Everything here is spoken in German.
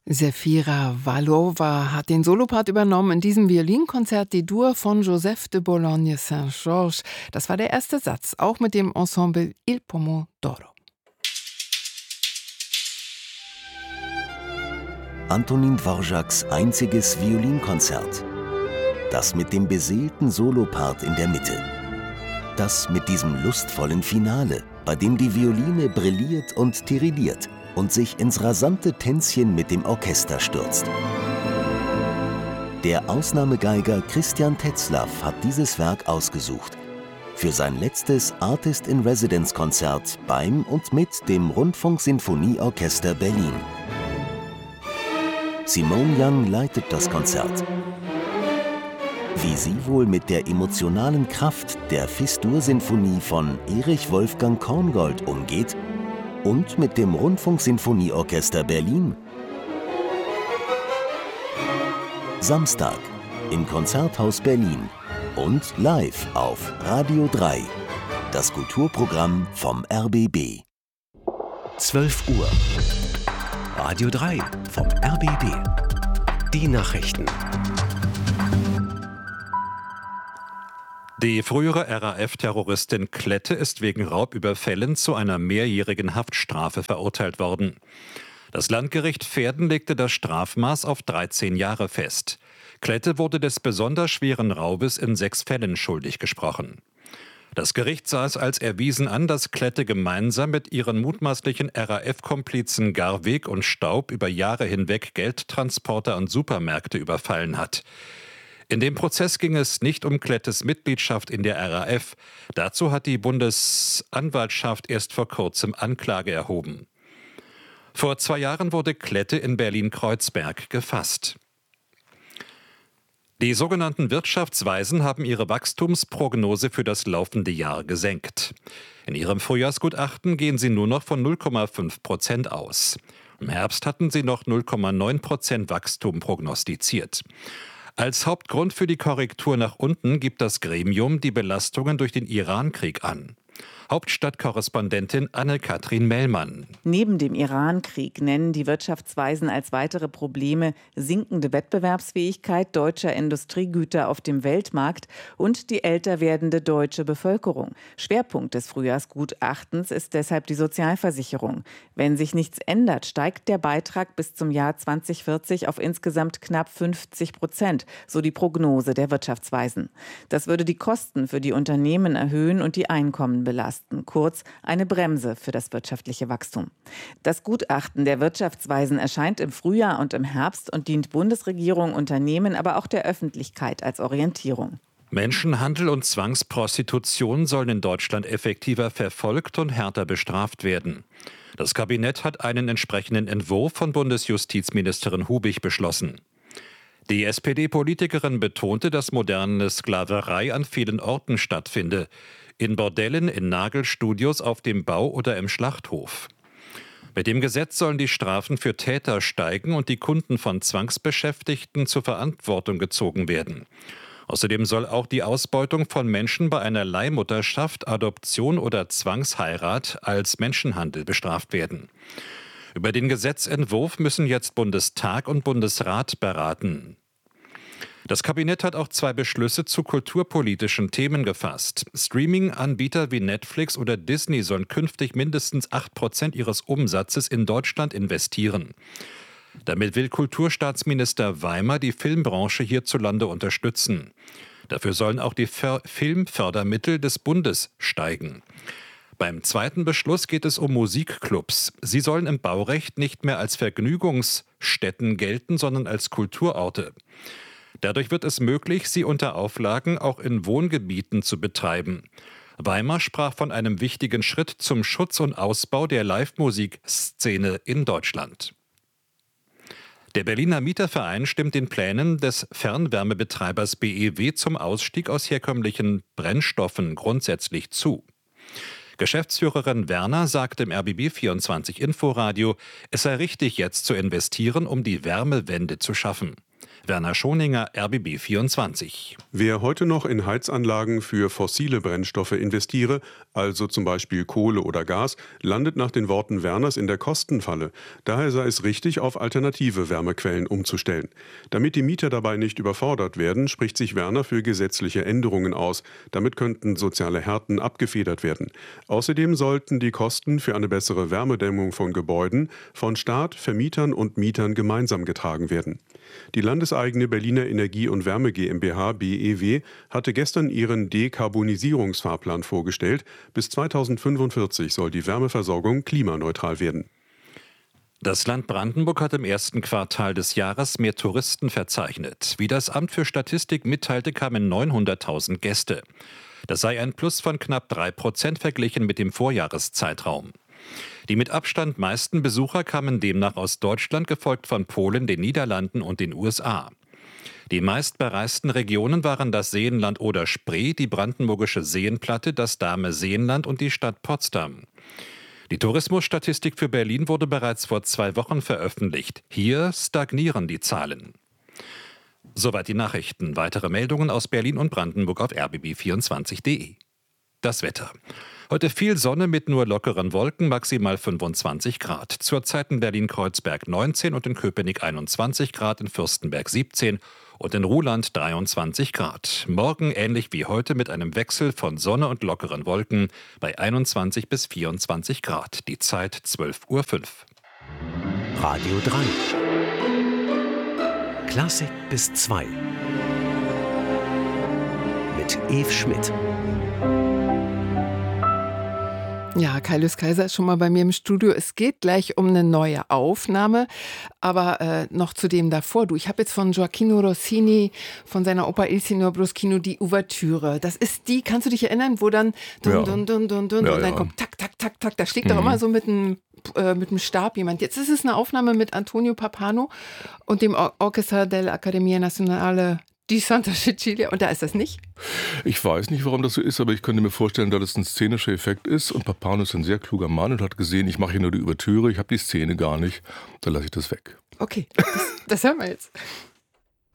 Zefira Vallova hat den Solopart übernommen in diesem Violinkonzert D-Dur von Joseph de Bologne-Saint-Georges. Das war der erste Satz, auch mit dem Ensemble Il Pomodoro. Antonin Dvořáks einziges Violinkonzert. Das mit dem beseelten Solopart in der Mitte. Das mit diesem lustvollen Finale, bei dem die Violine brilliert und tirilliert und sich ins rasante Tänzchen mit dem Orchester stürzt. Der Ausnahmegeiger Christian Tetzlaff hat dieses Werk ausgesucht. Für sein letztes Artist-in-Residence-Konzert beim und mit dem Rundfunksinfonieorchester Berlin. Simone Young leitet das Konzert. Wie sie wohl mit der emotionalen Kraft der Fis-Dur-Sinfonie von Erich Wolfgang Korngold umgeht und mit dem Rundfunksinfonieorchester Berlin. Samstag im Konzerthaus Berlin und live auf Radio 3. Das Kulturprogramm vom RBB. 12 Uhr. Radio 3 vom RBB. Die Nachrichten. Die frühere RAF-Terroristin Klette ist wegen Raubüberfällen zu einer mehrjährigen Haftstrafe verurteilt worden. Das Landgericht Verden legte das Strafmaß auf 13 Jahre fest. Klette wurde des besonders schweren Raubes in 6 Fällen schuldig gesprochen. Das Gericht sah es als erwiesen an, dass Klette gemeinsam mit ihren mutmaßlichen RAF-Komplizen Garweg und Staub über Jahre hinweg Geldtransporter und Supermärkte überfallen hat. In dem Prozess ging es nicht um Klettes Mitgliedschaft in der RAF. Dazu hat die Bundesanwaltschaft erst vor kurzem Anklage erhoben. Vor 2 Jahren wurde Klette in Berlin-Kreuzberg gefasst. Die sogenannten Wirtschaftsweisen haben ihre Wachstumsprognose für das laufende Jahr gesenkt. In ihrem Frühjahrsgutachten gehen sie nur noch von 0,5% aus. Im Herbst hatten sie noch 0,9% Wachstum prognostiziert. Als Hauptgrund für die Korrektur nach unten gibt das Gremium die Belastungen durch den Irankrieg an. Hauptstadtkorrespondentin Anne-Kathrin Mellmann. Neben dem Irankrieg nennen die Wirtschaftsweisen als weitere Probleme sinkende Wettbewerbsfähigkeit deutscher Industriegüter auf dem Weltmarkt und die älter werdende deutsche Bevölkerung. Schwerpunkt des Frühjahrsgutachtens ist deshalb die Sozialversicherung. Wenn sich nichts ändert, steigt der Beitrag bis zum Jahr 2040 auf insgesamt knapp 50%, so die Prognose der Wirtschaftsweisen. Das würde die Kosten für die Unternehmen erhöhen und die Einkommen belasten. Kurz eine Bremse für das wirtschaftliche Wachstum. Das Gutachten der Wirtschaftsweisen erscheint im Frühjahr und im Herbst und dient Bundesregierung, Unternehmen, aber auch der Öffentlichkeit als Orientierung. Menschenhandel und Zwangsprostitution sollen in Deutschland effektiver verfolgt und härter bestraft werden. Das Kabinett hat einen entsprechenden Entwurf von Bundesjustizministerin Hubig beschlossen. Die SPD-Politikerin betonte, dass moderne Sklaverei an vielen Orten stattfinde. In Bordellen, in Nagelstudios, auf dem Bau oder im Schlachthof. Mit dem Gesetz sollen die Strafen für Täter steigen und die Kunden von Zwangsbeschäftigten zur Verantwortung gezogen werden. Außerdem soll auch die Ausbeutung von Menschen bei einer Leihmutterschaft, Adoption oder Zwangsheirat als Menschenhandel bestraft werden. Über den Gesetzentwurf müssen jetzt Bundestag und Bundesrat beraten. Das Kabinett hat auch 2 Beschlüsse zu kulturpolitischen Themen gefasst. Streaming-Anbieter wie Netflix oder Disney sollen künftig mindestens 8% ihres Umsatzes in Deutschland investieren. Damit will Kulturstaatsminister Weimer die Filmbranche hierzulande unterstützen. Dafür sollen auch die Filmfördermittel des Bundes steigen. Beim 2. Beschluss geht es um Musikclubs. Sie sollen im Baurecht nicht mehr als Vergnügungsstätten gelten, sondern als Kulturorte. Dadurch wird es möglich, sie unter Auflagen auch in Wohngebieten zu betreiben. Weimer sprach von einem wichtigen Schritt zum Schutz und Ausbau der Live-Musikszene in Deutschland. Der Berliner Mieterverein stimmt den Plänen des Fernwärmebetreibers BEW zum Ausstieg aus herkömmlichen Brennstoffen grundsätzlich zu. Geschäftsführerin Werner sagt im RBB24 Inforadio, es sei richtig, jetzt zu investieren, um die Wärmewende zu schaffen. Werner Schoninger, RBB 24. Wer heute noch in Heizanlagen für fossile Brennstoffe investiere, also zum Beispiel Kohle oder Gas, landet nach den Worten Werners in der Kostenfalle. Daher sei es richtig, auf alternative Wärmequellen umzustellen. Damit die Mieter dabei nicht überfordert werden, spricht sich Werner für gesetzliche Änderungen aus. Damit könnten soziale Härten abgefedert werden. Außerdem sollten die Kosten für eine bessere Wärmedämmung von Gebäuden von Staat, Vermietern und Mietern gemeinsam getragen werden. Die landeseigene Berliner Energie- und Wärme GmbH BEW hatte gestern ihren Dekarbonisierungsfahrplan vorgestellt. Bis 2045 soll die Wärmeversorgung klimaneutral werden. Das Land Brandenburg hat im ersten Quartal des Jahres mehr Touristen verzeichnet. Wie das Amt für Statistik mitteilte, kamen 900.000 Gäste. Das sei ein Plus von knapp 3% verglichen mit dem Vorjahreszeitraum. Die mit Abstand meisten Besucher kamen demnach aus Deutschland, gefolgt von Polen, den Niederlanden und den USA. Die meistbereisten Regionen waren das Seenland Oder-Spree, die brandenburgische Seenplatte, das Dahme-Seenland und die Stadt Potsdam. Die Tourismusstatistik für Berlin wurde bereits vor 2 Wochen veröffentlicht. Hier stagnieren die Zahlen. Soweit die Nachrichten. Weitere Meldungen aus Berlin und Brandenburg auf rbb24.de. Das Wetter. Heute viel Sonne mit nur lockeren Wolken, maximal 25 Grad. Zurzeit in Berlin-Kreuzberg 19 und in Köpenick 21 Grad, in Fürstenberg 17 und in Ruhland 23 Grad. Morgen ähnlich wie heute mit einem Wechsel von Sonne und lockeren Wolken bei 21 bis 24 Grad. Die Zeit 12:05 Uhr. Radio 3. Klassik bis 2. Mit Eve Schmidt. Ja, Kaius Kaiser ist schon mal bei mir im Studio. Es geht gleich um eine neue Aufnahme, aber noch zu dem davor. Ich habe jetzt von Gioacchino Rossini, von seiner Oper Il Signor Bruschino, die Ouvertüre. Das ist die, kannst du dich erinnern, wo dann und dann kommt tak, tak, tak, tak. Da schlägt doch immer so mit dem Stab jemand. Jetzt ist es eine Aufnahme mit Antonio Pappano und dem Orchestra dell'Accademia Nazionale di Santa Cecilia, und da ist das nicht? Ich weiß nicht, warum das so ist, aber ich könnte mir vorstellen, dass es ein szenischer Effekt ist. Und Pappano ist ein sehr kluger Mann und hat gesehen, ich mache hier nur die Ouvertüre, ich habe die Szene gar nicht, dann lasse ich das weg. Okay, das hören wir jetzt.